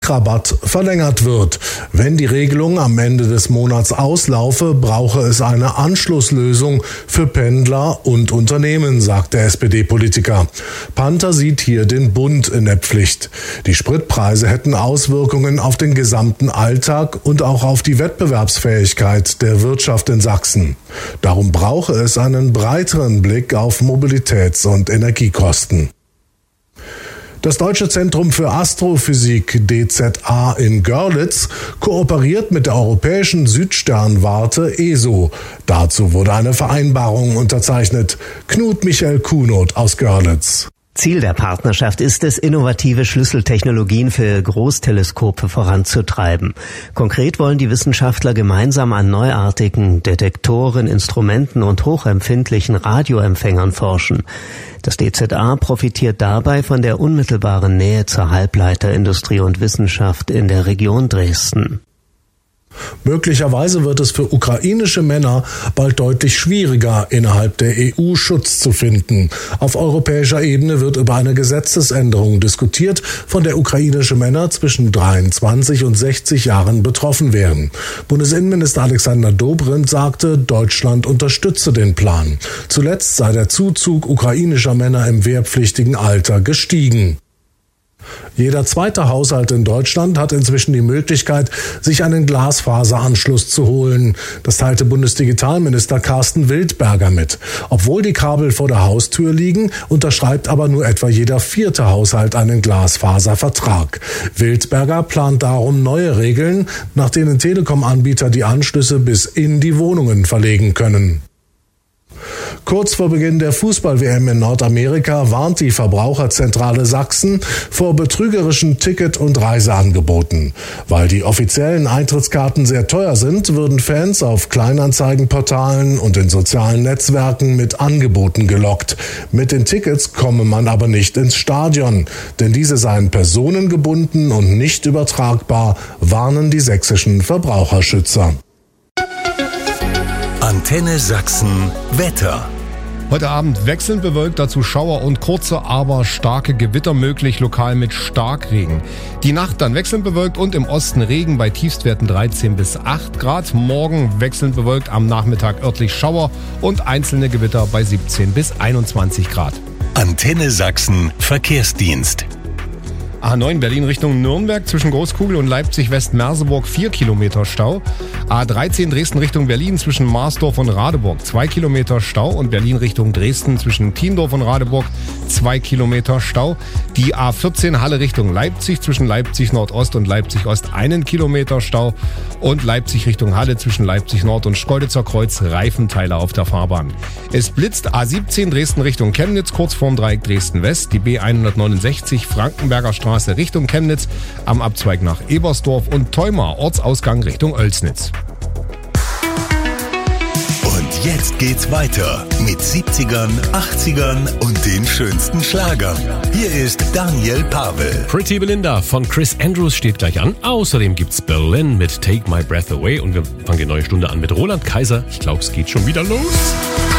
Tankrabatt verlängert wird. Wenn die Regelung am Ende des Monats auslaufe, brauche es eine Anschlusslösung für Pendler und Unternehmen, sagt der SPD-Politiker. Panther sieht hier den Bund in der Pflicht. Die Spritpreise hätten Auswirkungen auf den gesamten Alltag und auch auf die Wettbewerbsfähigkeit der Wirtschaft in Sachsen. Darum brauche es einen breiteren Blick auf Mobilitäts- und Energiekosten. Das Deutsche Zentrum für Astrophysik DZA in Görlitz kooperiert mit der europäischen Südsternwarte ESO. Dazu wurde eine Vereinbarung unterzeichnet. Knut Michael Kuhnot aus Görlitz. Ziel der Partnerschaft ist es, innovative Schlüsseltechnologien für Großteleskope voranzutreiben. Konkret wollen die Wissenschaftler gemeinsam an neuartigen Detektoren, Instrumenten und hochempfindlichen Radioempfängern forschen. Das DZA profitiert dabei von der unmittelbaren Nähe zur Halbleiterindustrie und Wissenschaft in der Region Dresden. Möglicherweise wird es für ukrainische Männer bald deutlich schwieriger, innerhalb der EU Schutz zu finden. Auf europäischer Ebene wird über eine Gesetzesänderung diskutiert, von der ukrainische Männer zwischen 23 und 60 Jahren betroffen wären. Bundesinnenminister Alexander Dobrindt sagte, Deutschland unterstütze den Plan. Zuletzt sei der Zuzug ukrainischer Männer im wehrpflichtigen Alter gestiegen. Jeder zweite Haushalt in Deutschland hat inzwischen die Möglichkeit, sich einen Glasfaseranschluss zu holen. Das teilte Bundesdigitalminister Carsten Wildberger mit. Obwohl die Kabel vor der Haustür liegen, unterschreibt aber nur etwa jeder vierte Haushalt einen Glasfaservertrag. Wildberger plant darum neue Regeln, nach denen Telekom-Anbieter die Anschlüsse bis in die Wohnungen verlegen können. Kurz vor Beginn der Fußball-WM in Nordamerika warnt die Verbraucherzentrale Sachsen vor betrügerischen Ticket- und Reiseangeboten. Weil die offiziellen Eintrittskarten sehr teuer sind, würden Fans auf Kleinanzeigenportalen und in sozialen Netzwerken mit Angeboten gelockt. Mit den Tickets komme man aber nicht ins Stadion, denn diese seien personengebunden und nicht übertragbar, warnen die sächsischen Verbraucherschützer. Antenne Sachsen Wetter. Heute Abend wechselnd bewölkt, dazu Schauer und kurze, aber starke Gewitter möglich, lokal mit Starkregen. Die Nacht dann wechselnd bewölkt und im Osten Regen bei Tiefstwerten 13 bis 8 Grad. Morgen wechselnd bewölkt, am Nachmittag örtlich Schauer und einzelne Gewitter bei 17 bis 21 Grad. Antenne Sachsen Verkehrsdienst. A9 Berlin Richtung Nürnberg zwischen Großkugel und Leipzig-West-Merseburg 4 Kilometer Stau. A13 Dresden Richtung Berlin zwischen Marsdorf und Radeburg 2 Kilometer Stau und Berlin Richtung Dresden zwischen Tiendorf und Radeburg 2 Kilometer Stau. Die A14 Halle Richtung Leipzig zwischen Leipzig Nordost und Leipzig Ost 1 Kilometer Stau und Leipzig Richtung Halle zwischen Leipzig Nord und Schkeuditzer Kreuz Reifenteiler auf der Fahrbahn. Es blitzt A17 Dresden Richtung Chemnitz kurz vorm Dreieck Dresden West, die B169 Frankenberger Straße Richtung Chemnitz, am Abzweig nach Ebersdorf und Theumar, Ortsausgang Richtung Oelsnitz. Und jetzt geht's weiter mit 70ern, 80ern und den schönsten Schlagern. Hier ist Daniel Pavel. Pretty Belinda von Chris Andrews steht gleich an. Außerdem gibt's Berlin mit Take My Breath Away und wir fangen die neue Stunde an mit Roland Kaiser. Ich glaube, es geht schon wieder los.